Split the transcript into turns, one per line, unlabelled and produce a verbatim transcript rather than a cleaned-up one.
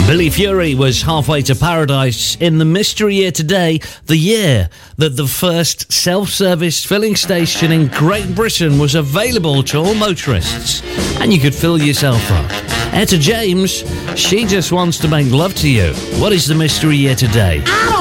Billy Fury was halfway to paradise in the mystery year today, the year that the first self-service filling station in Great Britain was available to all motorists, and you could fill yourself up. Etta James, she just wants to make love to you. What is the mystery year today?